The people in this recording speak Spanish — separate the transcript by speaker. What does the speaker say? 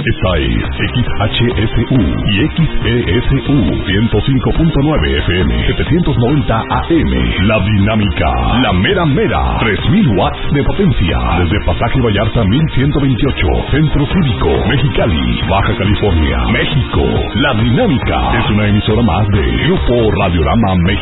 Speaker 1: Esta es XHSU y XESU 105.9 FM, 790 AM. La Dinámica, la mera mera, 3000 watts de potencia. Desde Pasaje Vallarta 1128, Centro Cívico, Mexicali, Baja California, México. La Dinámica es una emisora más de Grupo Radiorama México.